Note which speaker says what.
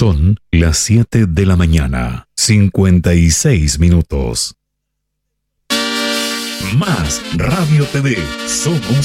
Speaker 1: Son las 7 de la mañana, 56 minutos. Más Radio TV, somos